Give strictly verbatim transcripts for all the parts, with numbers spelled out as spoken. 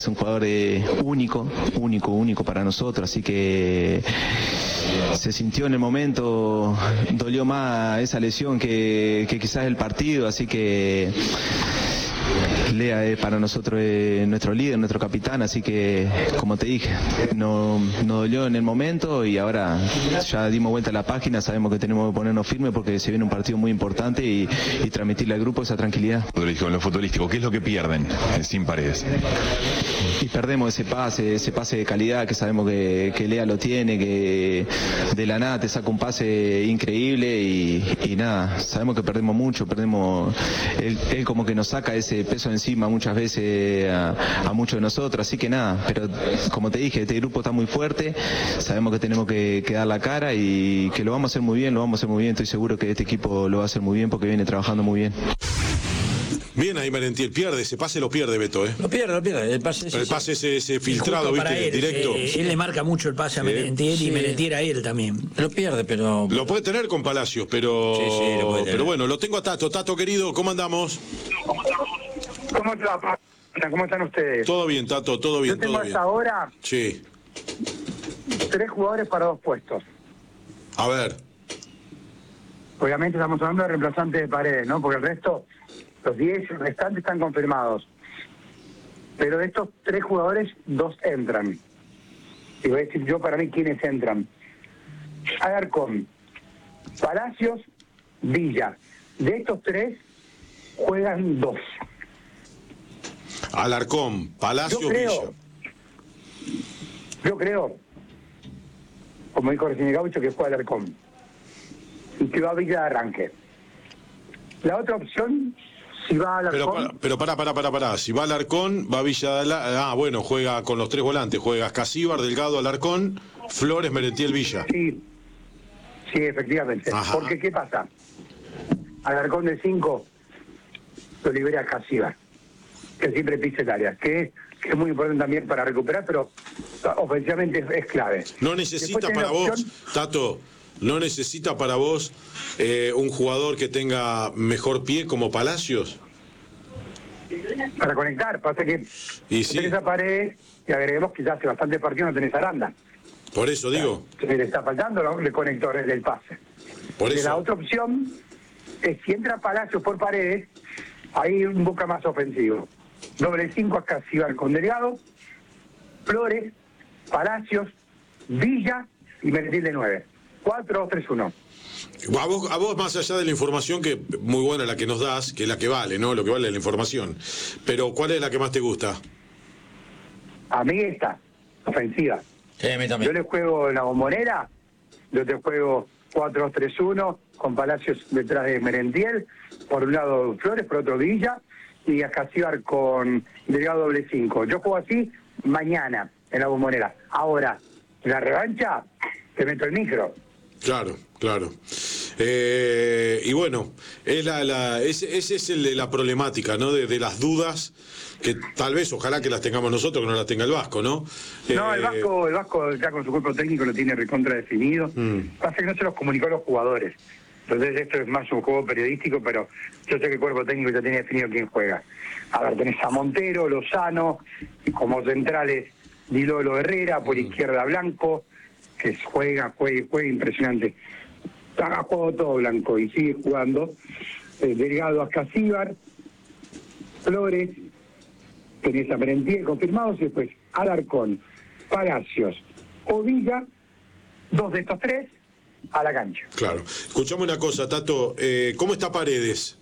Es un jugador eh, único, único, único para nosotros, así que se sintió en el momento, dolió más esa lesión que, que quizás el partido, así que Lea es para nosotros eh, nuestro líder, nuestro capitán, así que como te dije, no, nos dolió en el momento y ahora ya dimos vuelta a la página, sabemos que tenemos que ponernos firmes porque se viene un partido muy importante y, y transmitirle al grupo esa tranquilidad. En lo futbolístico, ¿qué es lo que pierden eh, sin Paredes? Y perdemos ese pase, ese pase de calidad que sabemos que, que Lea lo tiene, que de la nada te saca un pase increíble y, y nada, sabemos que perdemos mucho, perdemos, él, él como que nos saca ese peso encima muchas veces a, a muchos de nosotros, así que nada, pero como te dije, este grupo está muy fuerte, sabemos que tenemos que, que dar la cara y que lo vamos a hacer muy bien, lo vamos a hacer muy bien, estoy seguro que este equipo lo va a hacer muy bien porque viene trabajando muy bien. Bien ahí Merentiel, pierde, ese pase lo pierde Beto, ¿eh? Lo pierde, lo pierde, el pase ese. El pase ese, ese filtrado, ¿viste? Él, directo. Eh, él le marca mucho el pase a sí. Merentiel sí. y Merentiel a él también. Lo pierde, pero... Lo puede tener con Palacios, pero... Sí, sí, lo puede tener. Pero bueno, lo tengo a Tato. Tato, querido, ¿cómo andamos? ¿Cómo está? ¿Cómo están ustedes? Todo bien, Tato, todo bien, Yo tengo todo bien. hasta ahora sí. tres jugadores para dos puestos. A ver. Obviamente estamos hablando de reemplazantes de Paredes, ¿no? Porque el resto, los diez restantes están confirmados. Pero de estos tres jugadores, dos entran. Y voy a decir yo para mí quiénes entran. Alarcón, Palacios, Villa. De estos tres, juegan dos. Alarcón, Palacios, yo creo, Villa. Yo creo, como dijo recién Gaucho, que juega Alarcón. Y que va a Villa de arranque. La otra opción, si va a Alarcón... Pero para, pero para, para, para. Si va Alarcón, va Villa de Alarcón. Ah, bueno, juega con los tres volantes. Juega Casíbar, Delgado, Alarcón, Flores, Merentiel, Villa. Sí, sí, efectivamente. Ajá. Porque, ¿qué pasa? Alarcón de cinco lo libera Casíbar, que siempre pisa el área, que, que es muy importante también para recuperar, pero ofensivamente es, es clave. No necesita para vos, opción... Tato, no necesita para vos eh, un jugador que tenga mejor pie como Palacios. Para conectar, pasa que y sí. tenés a Paredes y agreguemos que ya hace bastante partido no tenés Aranda. Por eso digo. O sea, le está faltando ¿no? el conector del pase. Por eso. Y la otra opción es si entra Palacios por Paredes, ahí un Boca más ofensivo. Doble cinco a Casíbar con Delgado, Flores, Palacios, Villa y Merentiel de nueve. cuatro dos tres uno. A vos, a vos, más allá de la información, que muy buena la que nos das, que es la que vale, ¿no? Lo que vale la información. Pero, ¿cuál es la que más te gusta? A mí esta, ofensiva. Sí, a mí también. Yo le juego en la Bombonera, yo te juego cuatro dos tres uno, con Palacios detrás de Merentiel, por un lado Flores, por otro Villa, y a Casíbar con Delgado doble cinco. Yo juego así mañana en la Bombonera. Ahora, la revancha, te meto el micro. Claro, claro. Eh, y bueno, es la, la, ese, ese es el de la problemática, ¿no? De, de las dudas, que tal vez, ojalá que las tengamos nosotros, que no las tenga el Vasco, ¿no? No, eh, el Vasco, el Vasco ya con su cuerpo técnico lo tiene recontra definido. Mm. Pasa que no se los comunicó a los jugadores. Entonces esto es más un juego periodístico, pero yo sé que el cuerpo técnico ya tiene definido quién juega. A ver, tenés a Montero, Lozano, como centrales Dilolo Herrera, por izquierda Blanco, que juega, juega, juega impresionante. Ha jugado todo Blanco y sigue jugando. Eh, Delgado a Casíbar, Flores, tenés a Merentiel confirmados y después Alarcón, Palacios o Villa, dos de estos tres a la cancha. Claro. Escuchame una cosa, Tato, eh, ¿cómo está Paredes?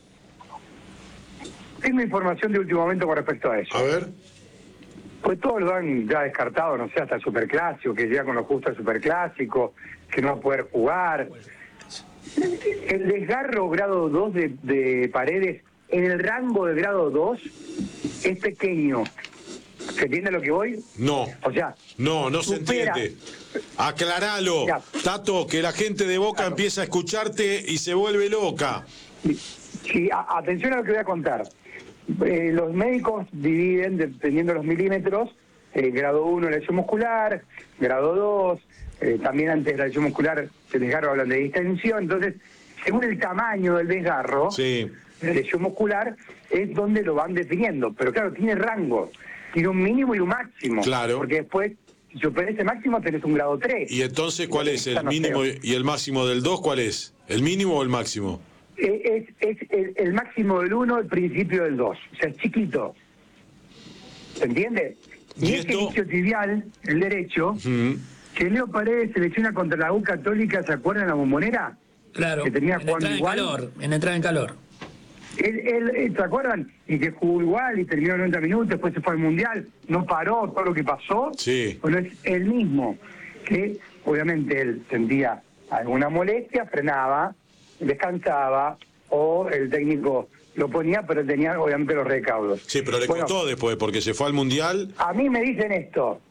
Tengo información de último momento con respecto a eso. A ver. Pues todos lo han ya descartado, no sé, hasta el Superclásico, que llega con lo justo al Superclásico, que no va a poder jugar. El desgarro grado dos de, de Paredes, en el rango de grado dos, es pequeño. ¿Se entiende lo que voy? No. O sea, no, no supera. Se entiende. Aclaralo. Ya. Tato, que la gente de Boca claro. empieza a escucharte y se vuelve loca. Sí, a, atención a lo que voy a contar. Eh, los médicos dividen, dependiendo de los milímetros, eh, grado uno lesión muscular, grado dos, eh, también antes de la lesión muscular, el desgarro hablan de distensión. Entonces, según el tamaño del desgarro, sí. la lesión muscular es donde lo van definiendo. Pero claro, tiene rango. tiene un mínimo y un máximo. Claro. Porque después, si superás ese máximo, tenés un grado tres. Y entonces, ¿cuál es el Ya no mínimo sé. y el máximo del dos? ¿Cuál es? ¿El mínimo o el máximo? Es, es el, el máximo del uno, el principio del dos. O sea, es chiquito. ¿Se entiende? Y, ¿Y este esto? inicio tibial, el derecho, Mm. que Leo Paredes selecciona contra la U Católica, ¿se acuerdan la Bombonera? Claro, Que tenía en jugando entrada en igual. calor, en entrada en calor. Él, él, él, ¿se acuerdan? Y que jugó igual y terminó en noventa minutos, después se fue al Mundial, no paró todo lo que pasó. Sí. Bueno, es él mismo, que obviamente él sentía alguna molestia, frenaba, descansaba, o el técnico lo ponía, pero tenía obviamente los recaudos. Sí, pero le Bueno, costó después, porque se fue al Mundial. a mí me dicen esto,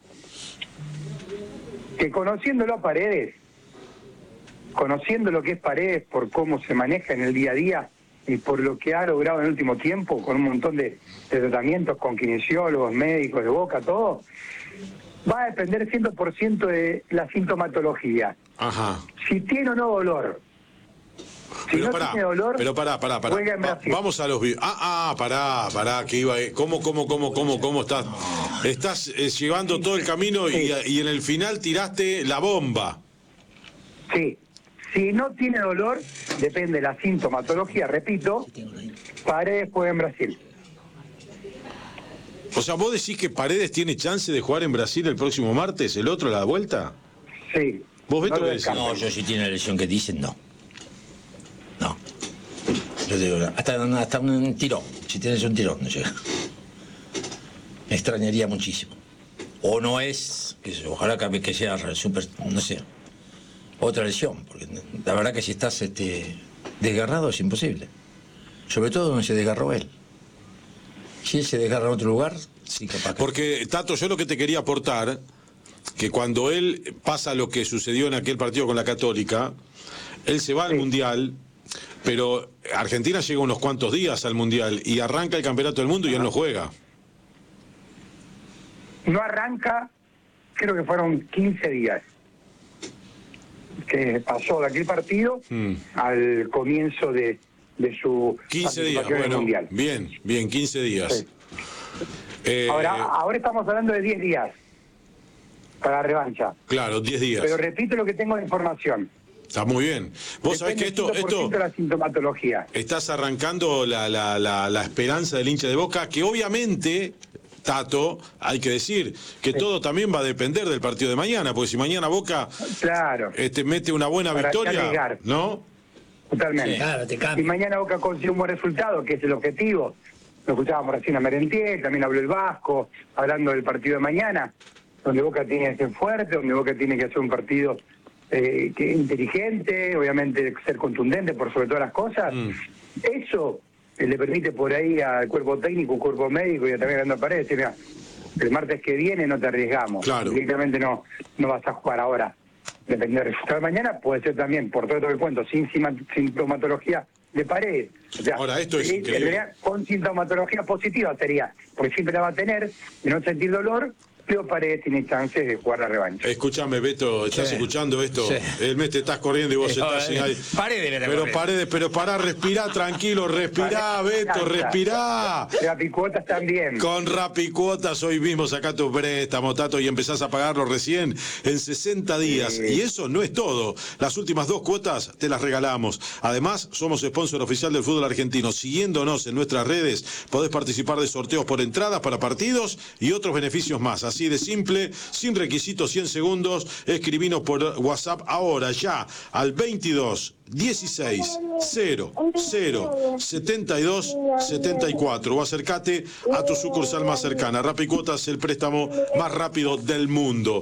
que conociéndolo a Paredes, conociendo lo que es Paredes por cómo se maneja en el día a día y por lo que ha logrado en el último tiempo, con un montón de, de tratamientos con kinesiólogos, médicos de Boca, todo, va a depender cien por ciento de la sintomatología. Ajá. Si tiene o no dolor. Si Pero no pará, tiene dolor, pero pará, pará, pará. juega en Va- Brasil. vamos a los vi- Ah, ah, pará, pará, que iba. eh. ¿Cómo, cómo, cómo, cómo, cómo estás? Estás eh, llevando todo el camino y, Sí. y en el final tiraste la bomba. Sí. Si no tiene dolor, depende de la sintomatología, repito, Paredes juega en Brasil. O sea, ¿vos decís que Paredes tiene chance de jugar en Brasil el próximo martes, el otro, la vuelta? Sí. ¿Vos, Beto, No lo qué decís? descarto. No, yo si tiene la lesión que dicen, no. No. Yo te digo, hasta, hasta un tirón. Si tienes un tirón, no llega. Me extrañaría muchísimo. O no es, que sé, ojalá que, que sea super, no sé, otra lesión. Porque la verdad que si estás este, desgarrado es imposible. Sobre todo donde se desgarró él. Si él se desgarra en otro lugar, sí capaz que... Porque, Tato, yo lo que te quería aportar, que cuando él pasa lo que sucedió en aquel partido con la Católica, él se va al Sí. Mundial, pero Argentina llega unos cuantos días al Mundial y arranca el Campeonato del Mundo y él no juega. No arranca, creo que fueron quince días que pasó de aquel partido Mm. al comienzo de, de su quince días, participación en el bueno, Mundial. bien, bien, quince días. Sí. Eh, Ahora, ahora estamos hablando de diez días para la revancha. claro, diez días. Pero repito lo que tengo de información. Está muy bien. Vos sabés que esto, Depende cien por ciento esto de la sintomatología. estás arrancando la, la, la, la esperanza del hincha de Boca, que obviamente, Tato, hay que decir que todo también va a depender del partido de mañana, porque si mañana Boca Claro, este, mete una buena Para victoria, arriesgar. ¿no? totalmente. Sí, claro, te Si cambia. mañana Boca consigue un buen resultado, que es el objetivo, lo escuchábamos recién a Merentiel, también habló el Vasco, hablando del partido de mañana, donde Boca tiene que ser fuerte, donde Boca tiene que hacer un partido eh, que inteligente, obviamente ser contundente por sobre todas las cosas. Mm. Eso eh, le permite por ahí al cuerpo técnico, cuerpo médico y también a Fernando Paredes decir, mira, el martes que viene no te arriesgamos, Claro. directamente no, no vas a jugar ahora. Depende del resultado de mañana, puede ser también, por todo esto que cuento, sin sima- sintomatología de Paredes. O sea, Ahora, esto es eh, increíble. en realidad, con sintomatología positiva sería, porque siempre la va a tener, de no sentir dolor, Leo Paredes tiene chances de jugar la revancha. Escúchame, Beto, ¿estás Sí. escuchando esto? Sí. El mes te estás corriendo y vos No, estás eh, ahí. Paredes le está Pero corriendo. Paredes, pero pará, respirá, tranquilo, respirá, Beto, respirá. Las picuotas también. Con Rapicuotas hoy mismo sacá tu préstamo, Tato, y empezás a pagarlo recién en sesenta días. Sí. Y eso no es todo. Las últimas dos cuotas te las regalamos. Además, somos sponsor oficial del fútbol argentino. Siguiéndonos en nuestras redes, podés participar de sorteos por entradas para partidos y otros beneficios más. Así de simple, sin requisitos, cien segundos. Escribinos por WhatsApp ahora, ya, al veintidós dieciséis cero cero setenta y dos setenta y cuatro o acércate a tu sucursal más cercana. Rapicuotas, el préstamo más rápido del mundo.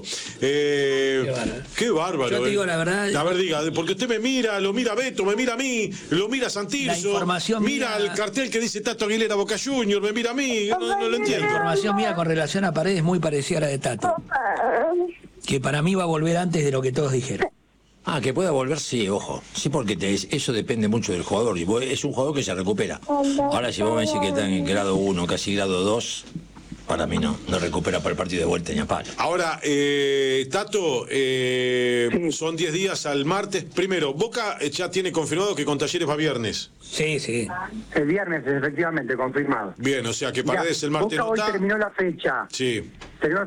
Eh, Qué bárbaro. qué bárbaro. Yo te eh. digo la verdad. A ver, diga, porque usted me mira, lo mira Beto, me mira a mí, lo mira Santirso, La información mira mía- el cartel que dice Tato Aguilera Boca Junior, me mira a mí, no, no lo La entiendo. información mía con relación a Paredes es muy parecida a la de Tato. Que para mí va a volver antes de lo que todos dijeron. Ah, que pueda volver, sí, ojo. Sí, porque te- eso depende mucho del jugador. Y vos- es un jugador que se recupera. Ahora, si vos me decís que está en grado uno, casi grado dos, Para mí no, no recupera para el partido de vuelta ni a palo. Ahora, eh, Tato, eh, Sí. son diez días al martes. Primero, Boca eh, ya tiene confirmado que con Talleres va viernes. Sí, sí. El viernes, efectivamente, confirmado. Bien, o sea que Mirá, Paredes el martes Boca no hoy está. terminó la fecha. Sí. Terminó